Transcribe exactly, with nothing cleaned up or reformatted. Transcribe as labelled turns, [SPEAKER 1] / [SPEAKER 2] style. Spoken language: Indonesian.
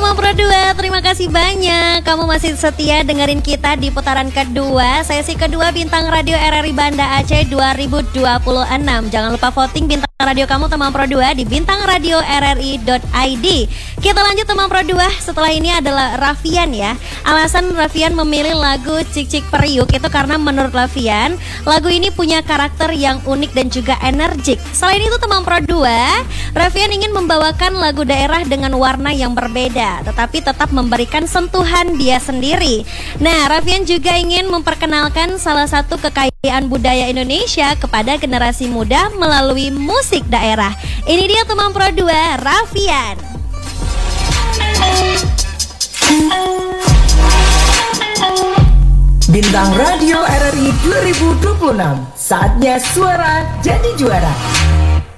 [SPEAKER 1] teman Pro dua, terima kasih banyak. Kamu masih setia dengerin kita di putaran kedua, sesi kedua Bintang Radio R R I Banda Aceh dua ribu dua puluh enam. Jangan lupa voting Bintang Radio kamu teman Pro dua di bintang radio r r i dot i d. Kita lanjut teman Pro dua, setelah ini adalah Raffian ya. Alasan Raffian memilih lagu Cik Cik Periuk itu karena menurut Raffian, lagu ini punya karakter yang unik dan juga energik. Selain itu teman Pro dua, Raffian ingin membawakan lagu daerah dengan warna yang berbeda, tetapi tetap memberikan sentuhan dia sendiri. Nah, Raffian juga ingin memperkenalkan salah satu kekayaan budaya Indonesia kepada generasi muda melalui musik daerah. Ini dia teman Pro dua, Raffian.
[SPEAKER 2] Bintang Radio R R I dua ribu dua puluh enam, saatnya suara jadi juara.